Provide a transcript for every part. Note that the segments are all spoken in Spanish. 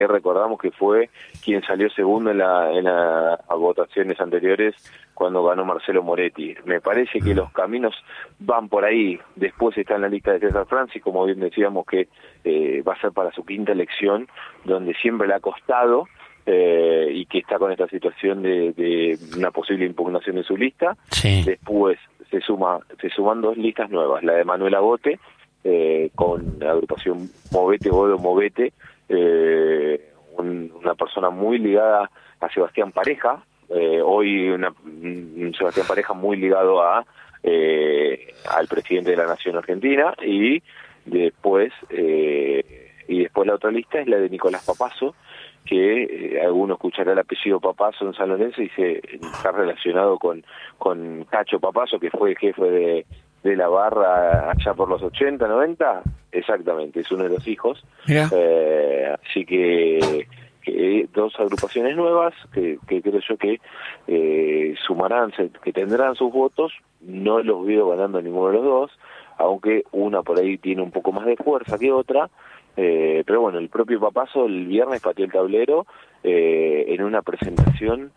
recordamos que fue quien salió segundo en las votaciones anteriores cuando ganó Marcelo Moretti. Me parece que los caminos van por ahí. Después está en la lista de César Francis, como bien decíamos, que va a ser para su quinta elección, donde siempre le ha costado, y que está con esta situación de una posible impugnación de su lista. Sí. Después se suman dos listas nuevas, la de Manuela Bote, con la agrupación Movete, Bodo Movete, una persona muy ligada a Sebastián Pareja, hoy un Sebastián Pareja muy ligado al presidente de la Nación Argentina, y después la otra lista es la de Nicolás Papazo, que alguno escuchará el apellido Papazo en San Lorenzo y está relacionado con Cacho Papazo, que fue el jefe de la barra allá por los 80, 90, exactamente, es uno de los hijos. Así que dos agrupaciones nuevas que creo yo que sumarán, que tendrán sus votos. No los veo ganando ninguno de los dos, aunque una por ahí tiene un poco más de fuerza que otra. Pero bueno, el propio Papazo el viernes pateó el tablero en una presentación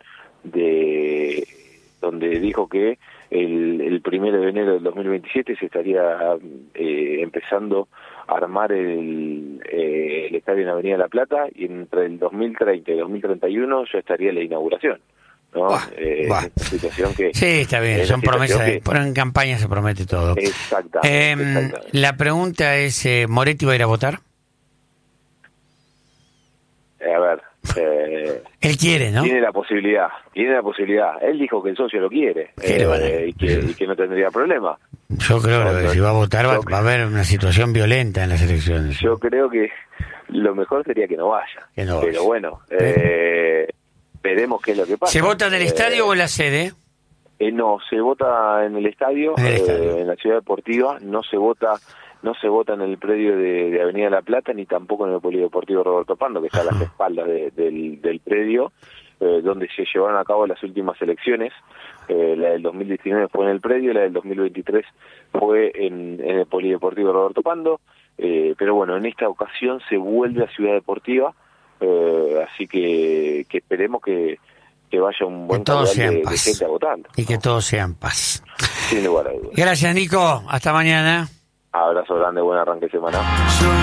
donde dijo que el 1 de enero del 2027 se estaría empezando a armar el estadio en Avenida La Plata, y entre el 2030 y 2031 ya estaría la inauguración, ¿no? Esta situación que... Sí, está bien, son promesas, en campaña se promete todo. Exactamente. La pregunta es, ¿Moretti va a ir a votar? A ver... él quiere, ¿no? Tiene la posibilidad. Él dijo que el socio lo quiere, y que no tendría problema. Yo creo que si va a votar va a haber una situación violenta en las elecciones. Yo creo que lo mejor sería que no vaya. Pero bueno, veremos qué es lo que pasa. ¿Se vota en el estadio o en la sede? No, se vota en el estadio, en la Ciudad Deportiva. No se vota en el predio de Avenida La Plata, ni tampoco en el Polideportivo Roberto Pando, que está a las espaldas del predio, donde se llevaron a cabo las últimas elecciones. La del 2019 fue en el predio, la del 2023 fue en el Polideportivo Roberto Pando, pero bueno, en esta ocasión se vuelve a Ciudad Deportiva, así que esperemos que vaya un buen caudal de gente votando. Y que todo sea en paz. Sin lugar a dudas. Gracias, Nico. Hasta mañana. Abrazo grande, buen arranque de semana.